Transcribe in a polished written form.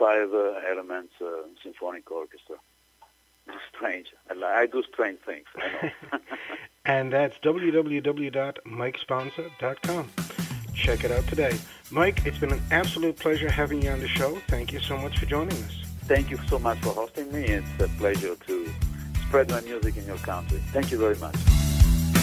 5-element symphonic orchestra. Strange. I do strange things. I know. And that's www.mikesponsa.com. Check it out today. Mike, it's been an absolute pleasure having you on the show. Thank you so much for joining us. Thank you so much for hosting me. It's a pleasure to spread my music in your country. Thank you very much.